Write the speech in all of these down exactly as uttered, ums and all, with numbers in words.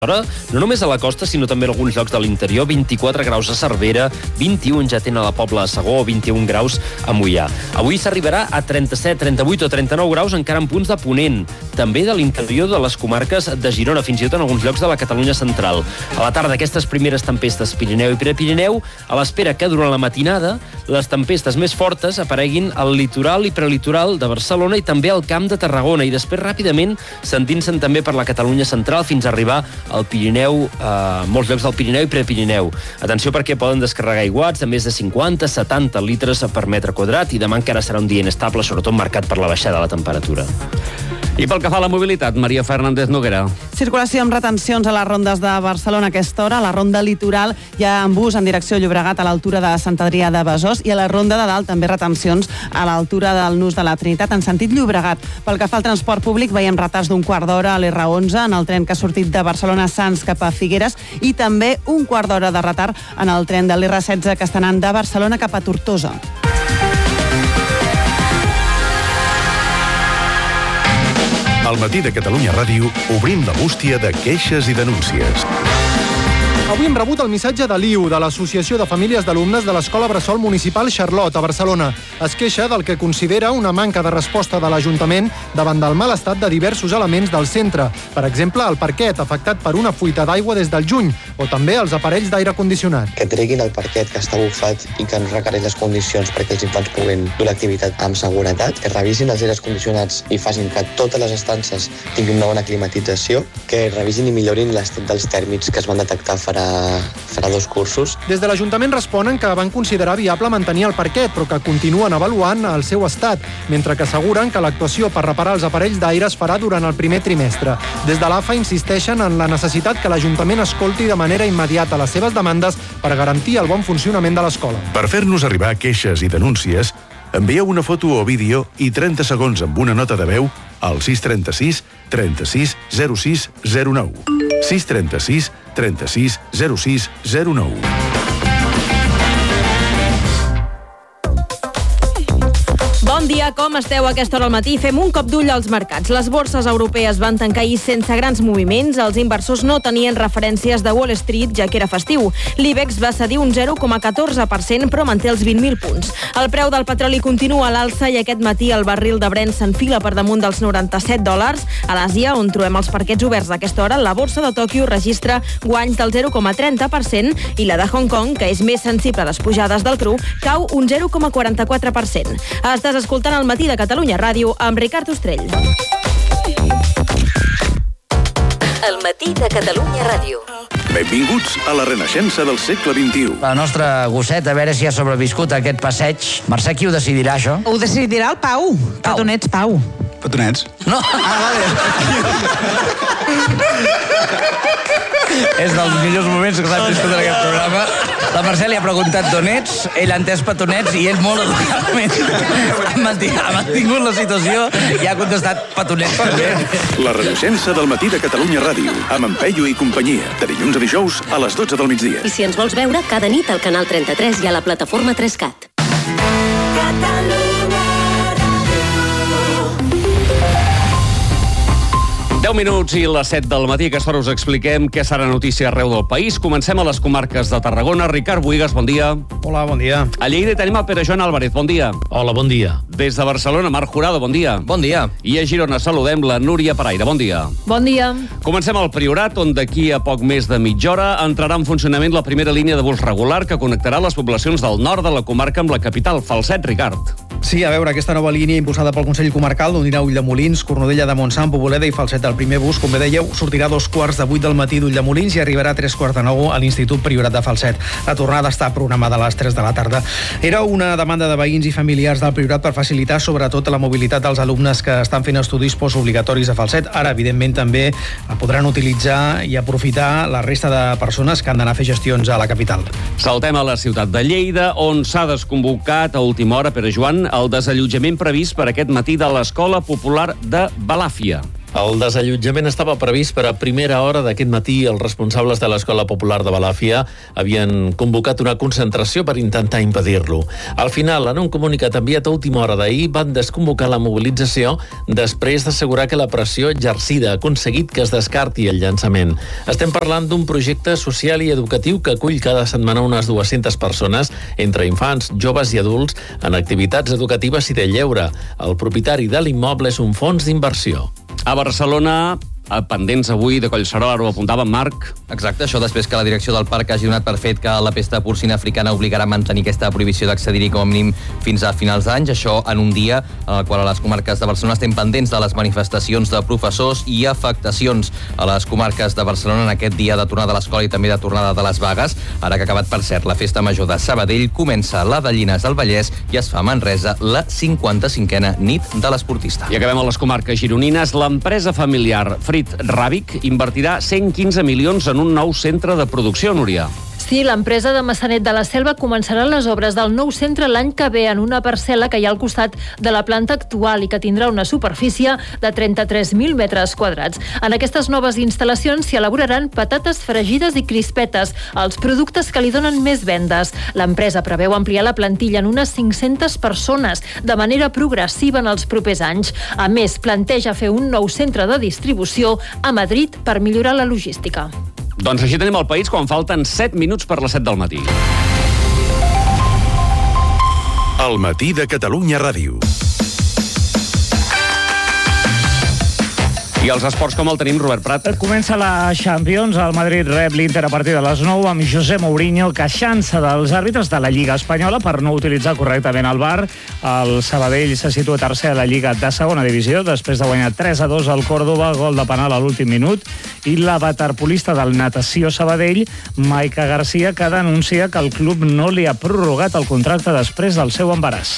Ara, no només a la costa, sinó també a alguns llocs de l'interior, vint-i-quatre graus a Cervera, vint-i-un ja tenen a la Pobla de Segur, vint-i-un graus a Moià. Avui s'arribarà a trenta-set, trenta-vuit o trenta-nou graus encara en punts de ponent, també de l'interior de les comarques de Girona, fins i tot en alguns llocs de la Catalunya central. A la tarda, aquestes primeres tempestes Pirineu i Prepirineu, a l'espera que durant la matinada les tempestes més fortes apareguin al litoral i prelitoral de Barcelona i també al Camp de Tarragona, i després ràpidament sentint-se'n també per la Catalunya central fins a arribar al Pirineu, eh, molts llocs del Pirineu i Prepirineu. Atenció perquè poden descarregar aiguats de més de cinquanta a setanta litres per metre quadrat i demà encara serà un dia inestable, sobretot marcat per la baixada de la temperatura. I pel que fa a la mobilitat, Maria Fernández Noguera. Circulació amb retencions a les rondes de Barcelona a aquesta hora. A la ronda litoral hi ha en bus en direcció a Llobregat a l'altura de Sant Adrià de Besòs i a la ronda de dalt també retencions a l'altura del Nus de la Trinitat en sentit Llobregat. Pel que fa al transport públic veiem retards d'un quart d'hora a l'R onze en el tren que ha sortit de Barcelona a Sants cap a Figueres i també un quart d'hora de retard en el tren de l'R setze que està anant de Barcelona cap a Tortosa. Al matí de Catalunya Ràdio obrim la bústia de queixes i denúncies. Avui hem rebut el missatge de l'I U, de l'Associació de Famílies d'Alumnes de l'Escola Bressol Municipal Charlotte, a Barcelona. Es queixa del que considera una manca de resposta de l'Ajuntament davant del mal estat de diversos elements del centre. Per exemple, el parquet, afectat per una fuita d'aigua des del juny, o també els aparells d'aire condicionat. Que treguin el parquet, que està bufat i que ens requereix les condicions perquè els infants puguin dur l'activitat amb seguretat, que revisin els aires condicionats i facin que totes les estances tinguin una bona climatització, que revisin i millorin l'estat dels tèrmics que es van detectar farà farà dos cursos. Des de l'Ajuntament responen que van considerar viable mantenir el parquet, però que continuen avaluant el seu estat, mentre que asseguren que l'actuació per reparar els aparells d'aire es farà durant el primer trimestre. Des de l'A F A insisteixen en la necessitat que l'Ajuntament escolti de manera immediata les seves demandes per garantir el bon funcionament de l'escola. Per fer-nos arribar queixes i denúncies, envieu una foto o vídeo i trenta segons amb una nota de veu al sis trenta sis trenta sis zero sis zero nou. sis trenta sis trenta sis zero sis zero nou. Bon dia, com esteu a aquesta hora al matí? Fem un cop d'ull als mercats. Les borses europees van tancar ahir sense grans moviments. Els inversors no tenien referències de Wall Street, ja que era festiu. L'IBEX va cedir un zero coma catorze per cent, però manté els vint mil punts. El preu del petroli continua a l'alça i aquest matí el barril de Brent s'enfila per damunt dels noranta-set dòlars. A l'Àsia, on trobem els parquets oberts a aquesta hora, la borsa de Tòquio registra guanys del zero coma trenta per cent i la de Hong Kong, que és més sensible a les pujades del cru, cau un zero coma quaranta-quatre per cent. Estàs escoltant el matí de Catalunya Ràdio amb Ricard Ostrell. El matí de Catalunya Ràdio. Benvinguts a la renaixença del segle vint-i-u. La nostra gosseta, a veure si ha sobreviscut a aquest passeig. Mercè, qui ho decidirà, això? Ho decidirà el Pau. Pau. Petonets, Pau. Petonets? No. Ah, vale. És dels millors moments que s'han viscut en aquest programa. La Mercè li ha preguntat d'on ets, ell ha entès petonets i ell molt educadament ha mantingut, ha mantingut la situació i ha contestat petonets també. La renaixença del matí de Catalunya Ràdio, amb en Peyu i companyia, de dilluns a dijous a les dotze del migdia. I si ens vols veure, cada nit al canal trenta-tres i a la plataforma tres cat. deu minuts i les set del matí. A aquesta hora us expliquem què serà notícia arreu del país. Comencem a les comarques de Tarragona. Ricard Buigas, bon dia. Hola, bon dia. A Lleida tenim el Pere Joan Álvarez, bon dia. Hola, bon dia. Des de Barcelona, Marc Jurado, bon dia. Bon dia. I a Girona saludem la Núria Paraire, bon dia. Bon dia. Comencem al Priorat, on d'aquí a poc més de mitja hora entrarà en funcionament la primera línia de bus regular que connectarà les poblacions del nord de la comarca amb la capital, Falset, Ricard. Sí, a veure, aquesta nova línia impulsada pel Consell Comarcal d'unirà Ulldemolins, Cornudella de Montsant, Poboleda i Falset. El primer bus, com bé dèieu, sortirà a dos quarts de vuit del matí d'Ulldemolins i arribarà a tres quarts de nou a l'Institut Priorat de Falset. La tornada està programada a les tres de la tarda. Era una demanda de veïns i familiars del Priorat per facilitar sobretot la mobilitat dels alumnes que estan fent estudis postobligatoris a Falset. Ara, evidentment, també la podran utilitzar i aprofitar la resta de persones que han d'anar a fer gestions a la capital. Saltem a la ciutat de Lleida, on s'ha desconvocat a última hora, Pere Joan, el desallotjament previst per aquest matí de l'Escola Popular de Balàfia. El desallotjament estava previst per a primera hora d'aquest matí. Els responsables de l'Escola Popular de Balàfia havien convocat una concentració per intentar impedir-lo. Al final, en un comunicat enviat a última hora d'ahir, van desconvocar la mobilització després d'assegurar que la pressió exercida ha aconseguit que es descarti el llançament. Estem parlant d'un projecte social i educatiu que acull cada setmana unes dues-centes persones, entre infants, joves i adults, en activitats educatives i de lleure. El propietari de l'immoble és un fons d'inversió. A Barcelona, pendents avui de Collserola, ara ho apuntava Marc. Exacte, això després que la direcció del parc hagi donat per fet que la pesta porcina africana obligarà a mantenir aquesta prohibició d'accedir-hi com a mínim fins a finals d'any. Això en un dia en el qual a les comarques de Barcelona estem pendents de les manifestacions de professors i afectacions a les comarques de Barcelona en aquest dia de tornada a l'escola i també de tornada de les vagues. Ara que ha acabat, per cert, la festa major de Sabadell, comença la de Llinars del Vallès i es fa a Manresa la cinquanta-cinquena nit de l'esportista. I acabem a les comarques gironines. L'empresa familiar Frit Ràbic invertirà cent quinze milions en un nou centre de producció, Núria. Sí, l'empresa de Massanet de la Selva començarà les obres del nou centre l'any que ve en una parcel·la que hi ha al costat de la planta actual i que tindrà una superfície de trenta-tres mil metres quadrats. En aquestes noves instal·lacions s'hi elaboraran patates fregides i crispetes, els productes que li donen més vendes. L'empresa preveu ampliar la plantilla en unes cinc-centes persones de manera progressiva en els propers anys. A més, planteja fer un nou centre de distribució a Madrid per millorar la logística. Doncs així tenim el país quan falten set minuts per les set del matí. El matí de Catalunya Ràdio. I els esports com el tenim, Robert Prat? Comença la Champions. El Madrid rep l'Inter a partir de les nou amb José Mourinho queixant-se dels àrbitres de la Lliga Espanyola per no utilitzar correctament el V A R. El Sabadell se situa tercer a la Lliga de segona divisió després de guanyar tres a dos al Córdoba, gol de penal a l'últim minut. I la waterpolista del Natació Sabadell, Maica Garcia, que denuncia que el club no li ha prorrogat el contracte després del seu embaràs.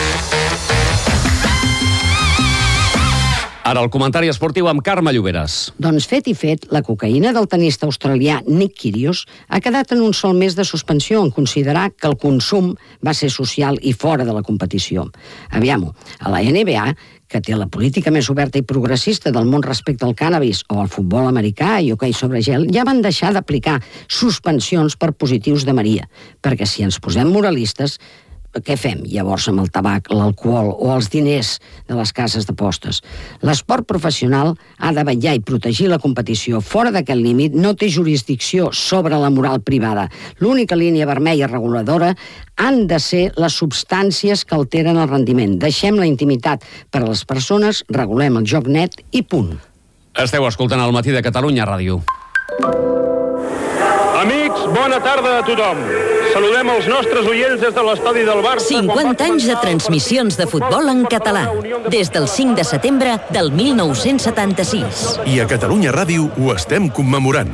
Ara el comentari esportiu amb Carme Lloberes. Doncs fet i fet, la cocaïna del tenista australià Nick Kyrgios ha quedat en un sol mes de suspensió en considerar que el consum va ser social i fora de la competició. Aviam-ho, a la N B A, que té la política més oberta i progressista del món respecte al cànnabis, o al futbol americà i hoquei sobre gel, ja van deixar d'aplicar suspensions per positius de Maria, perquè si ens posem moralistes, què fem llavors amb el tabac, l'alcohol o els diners de les cases d'apostes? L'esport professional ha de vetllar i protegir la competició. Fora d'aquest límit no té jurisdicció sobre la moral privada. L'única línia vermella reguladora han de ser les substàncies que alteren el rendiment. Deixem la intimitat per a les persones, regulem el joc net i punt. Esteu escoltant el matí de Catalunya Ràdio. Amics, bona tarda a tothom. Saludem els nostres oients des de l'estadi del Barça. cinquanta anys de transmissions de futbol en català. Des del cinc de setembre del mil nou-cents setanta-sis. I a Catalunya Ràdio ho estem commemorant.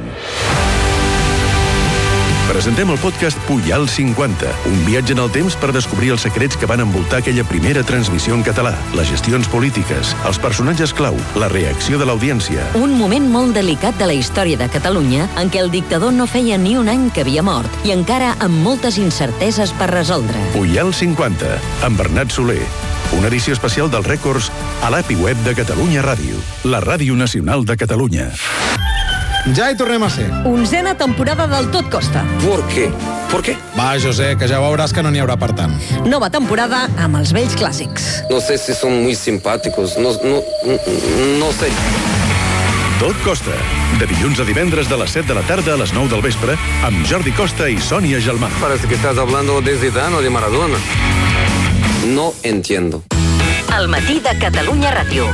Presentem el podcast Pujal cinquanta, un viatge en el temps per descobrir els secrets que van envoltar aquella primera transmissió en català, les gestions polítiques, els personatges clau, la reacció de l'audiència. Un moment molt delicat de la història de Catalunya en què el dictador no feia ni un any que havia mort i encara amb moltes incerteses per resoldre. Pujal cinquanta, amb Bernat Soler. Una edició especial dels rècords a l'api web de Catalunya Ràdio, la ràdio nacional de Catalunya. Ja hi tornem a ser. Onzena temporada del Tot Costa. ¿Por qué? ¿Por qué? Va, José, que ja veuràs que no n'hi haurà per tant. Nova temporada amb els vells clàssics. No sé si son muy simpáticos, no, no, no sé. Tot Costa, de dilluns a divendres de les set de la tarda a les nou del vespre, amb Jordi Costa i Sònia Gelmà. Parece que estás hablando de Zidane o de Maradona. No entiendo. El matí de Catalunya Ràdio.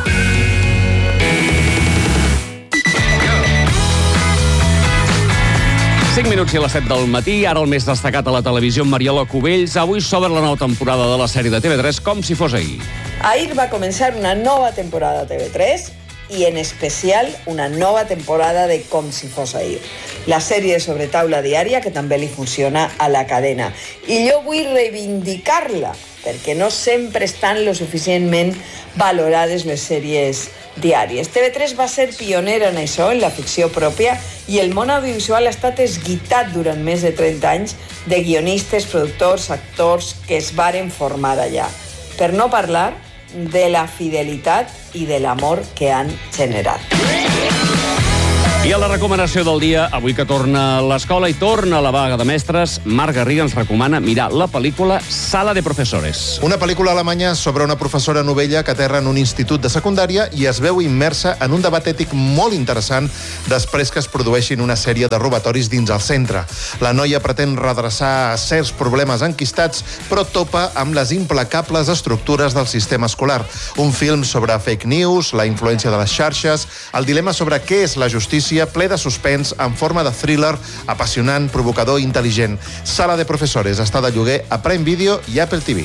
cinc minuts i a les set del matí, ara el més destacat a la televisió amb Mariola Cubells. Avui s'obre la nova temporada de la sèrie de T V tres com si fos ahir. Ahir va començar una nova temporada de T V tres i en especial una nova temporada de Com si fos ahir. La sèrie sobre taula diària que també li funciona a la cadena. I jo vull reivindicar-la perquè no sempre estan lo suficientment valorades les sèries diàries. T V tres va ser pionera en això, en la ficció pròpia, i el món audiovisual ha estat esguitat durant més de trenta anys de guionistes, productors, actors que es varen formar allà. Per no parlar de la fidelitat i de l'amor que han generat. I a la recomanació del dia, avui que torna l'escola i torna la vaga de mestres, Marc Garriga ens recomana mirar la pel·lícula Sala de Profesores. Una pel·lícula alemanya sobre una professora novella que aterra en un institut de secundària i es veu immersa en un debat ètic molt interessant després que es produeixin una sèrie de robatoris dins el centre. La noia pretén redreçar certs problemes enquistats, però topa amb les implacables estructures del sistema escolar. Un film sobre fake news, la influència de les xarxes, el dilema sobre què és la justícia, ple de suspens en forma de thriller apassionant, provocador i intel·ligent. Sala de Profesores està de lloguer a Prime Video i Apple T V.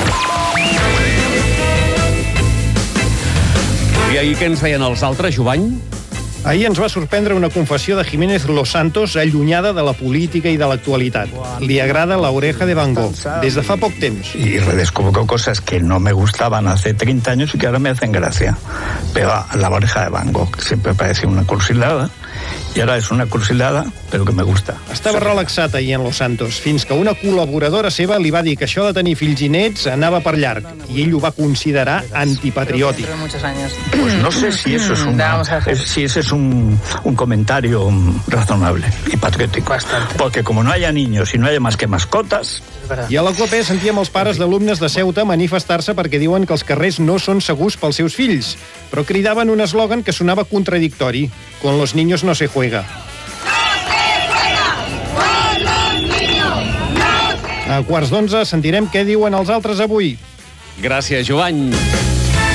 I ahir què ens feien els altres, Jovany? Ahir ens va sorprendre una confessió de Jiménez Los Santos allunyada de la política i de l'actualitat. Li agrada La oreja de Van Gogh, des de fa poc temps. Y redescubro cosas que no me gustaban hace treinta años y que ahora me hacen gracia. Pero La oreja de Van Gogh siempre parecía una cursilada i ara és una cursilada, però que me gusta. Estava relaxat ahir en Los Santos, fins que una col·laboradora seva li va dir que això de tenir fills i nets anava per llarg, i ell ho va considerar antipatriòtic. Pues no sé si eso es, una, si ese es un, un comentario razonable y patriótico. Porque como no haya niños y no haya más que mascotas... I a la COPE sentíem els pares d'alumnes de Ceuta manifestar-se perquè diuen que els carrers no són segurs pels seus fills, però cridaven un eslògan que sonava contradictori: con los niños no se juega. A quarts d'onze sentirem què diuen els altres avui. Gràcies, Jovany.